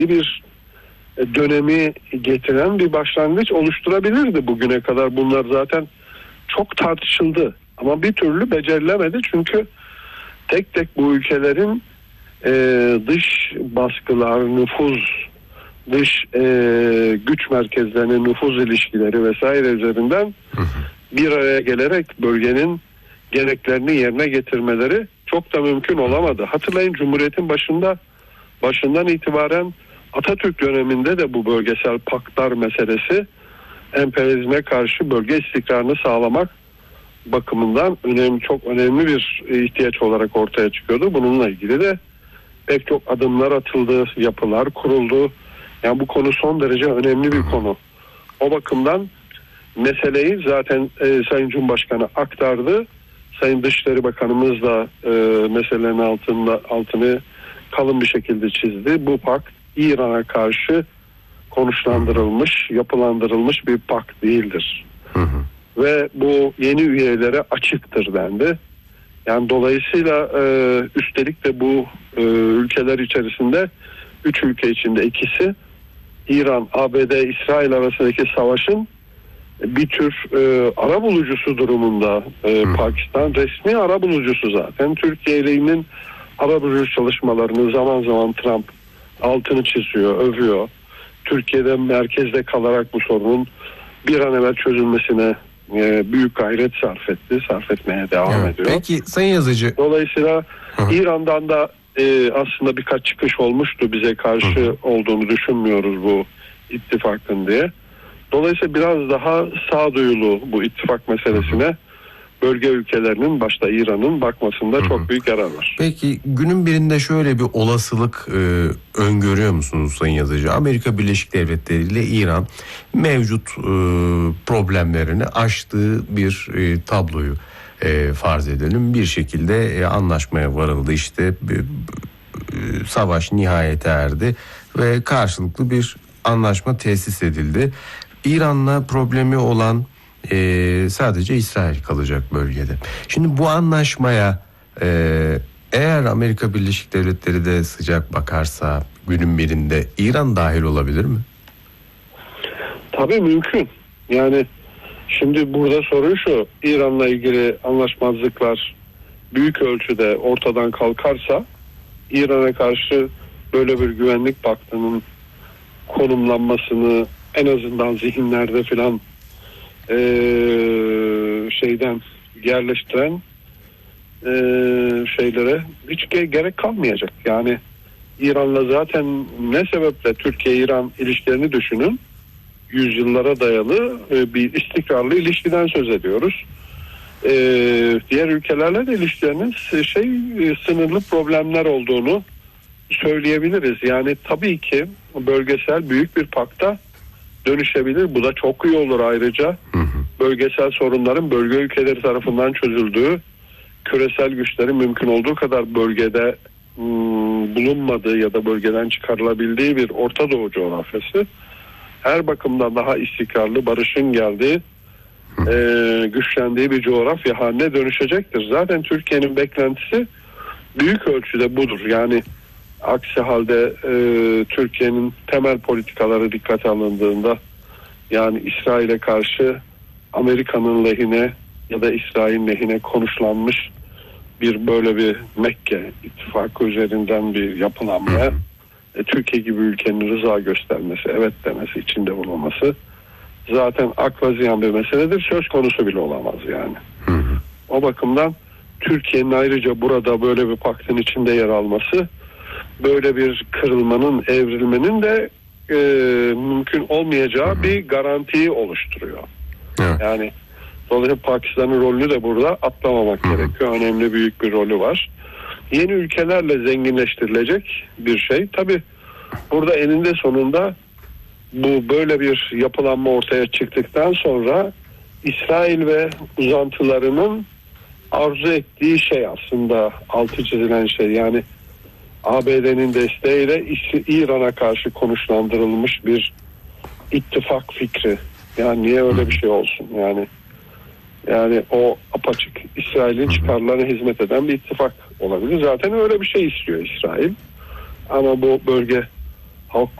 bir dönemi getiren bir başlangıç oluşturabilirdi bugüne kadar. Bunlar zaten çok tartışıldı ama bir türlü becerilemedi çünkü tek tek bu ülkelerin dış baskılar, nüfuz, dış güç merkezlerinin nüfuz ilişkileri vesaire üzerinden bir araya gelerek bölgenin gereklerini yerine getirmeleri çok da mümkün olamadı. Hatırlayın, Cumhuriyet'in başından itibaren Atatürk döneminde de bu bölgesel paktlar meselesi emperyalizme karşı bölge istikrarını sağlamak bakımından çok önemli bir ihtiyaç olarak ortaya çıkıyordu. Bununla ilgili de pek çok adımlar atıldı, yapılar kuruldu. Yani bu konu son derece önemli bir konu. O bakımdan meseleyi zaten Sayın Cumhurbaşkanı aktardı. Sayın Dışişleri Bakanımız da meselelerin altını kalın bir şekilde çizdi. Bu pakt İran'a karşı konuşlandırılmış, yapılandırılmış bir pakt değildir. Ve bu yeni üyelere açıktır dendi. Yani dolayısıyla üstelik de bu ülkeler içerisinde 3 ülke içinde ikisi İran, ABD, İsrail arasındaki savaşın bir tür arabulucusu durumunda. Pakistan resmi arabulucusu zaten. Türkiye'nin arabulucu çalışmalarını zaman zaman Trump altını çiziyor, övüyor. Türkiye'de merkezde kalarak bu sorunun bir an evvel çözülmesine büyük gayret sarf etmeye devam ediyor. Peki Sayın Yazıcı. Dolayısıyla İran'dan da aslında birkaç çıkış olmuştu, bize karşı olduğunu düşünmüyoruz bu ittifakın diye. Dolayısıyla biraz daha sağduyulu bu ittifak meselesine bölge ülkelerinin, başta İran'ın bakmasında çok büyük yarar var. Peki günün birinde şöyle bir olasılık öngörüyor musunuz Sayın Yazıcı? Amerika Birleşik Devletleri ile İran mevcut problemlerini aştığı bir tabloyu farz edelim. Bir şekilde anlaşmaya varıldı, işte savaş nihayete erdi ve karşılıklı bir anlaşma tesis edildi. İran'la problemi olan sadece İsrail kalacak bölgede. Şimdi bu anlaşmaya eğer Amerika Birleşik Devletleri de sıcak bakarsa günün birinde İran dahil olabilir mi? Tabii mümkün. Yani şimdi burada sorun şu: İran'la ilgili anlaşmazlıklar büyük ölçüde ortadan kalkarsa İran'a karşı böyle bir güvenlik paktının konumlanmasını en azından zihinlerde filan yerleştiren şeylere hiç gerek kalmayacak. Yani İran'la zaten ne sebeple Türkiye-İran ilişkilerini düşünün. Yüzyıllara dayalı bir istikrarlı ilişkiden söz ediyoruz. Diğer ülkelerle de ilişkilerinin sınırlı problemler olduğunu söyleyebiliriz. Yani tabii ki bölgesel büyük bir pakta dönüşebilir. Bu da çok iyi olur ayrıca. Bölgesel sorunların bölge ülkeleri tarafından çözüldüğü, küresel güçlerin mümkün olduğu kadar bölgede bulunmadığı ya da bölgeden çıkarılabildiği bir Orta Doğu coğrafyası her bakımdan daha istikrarlı, barışın geldiği, güçlendiği bir coğrafya haline dönüşecektir. Zaten Türkiye'nin beklentisi büyük ölçüde budur. Yani aksi halde Türkiye'nin temel politikaları dikkate alındığında, yani İsrail'e karşı Amerika'nın lehine ya da İsrail'in lehine konuşlanmış böyle bir Mekke ittifakı üzerinden bir yapılanmaya Türkiye gibi ülkenin rıza göstermesi, evet demesi, içinde bulunması zaten akla ziyan bir meseledir. Söz konusu bile olamaz yani. O bakımdan Türkiye'nin ayrıca burada böyle bir paktın içinde yer alması, böyle bir kırılmanın, evrilmenin de mümkün olmayacağı bir garantiyi oluşturuyor. Yani dolayısıyla Pakistan'ın rolünü de burada atlamamak gerekiyor. Önemli, büyük bir rolü var. Yeni ülkelerle zenginleştirilecek bir şey. Tabii burada eninde sonunda bu böyle bir yapılanma ortaya çıktıktan sonra İsrail ve uzantılarının arzu ettiği şey aslında altı çizilen şey. Yani ABD'nin desteğiyle İran'a karşı konuşlandırılmış bir ittifak fikri. Yani niye öyle bir şey olsun? Yani o apaçık İsrail'in çıkarlarına hizmet eden bir ittifak olabilir. Zaten öyle bir şey istiyor İsrail. Ama bu bölge halk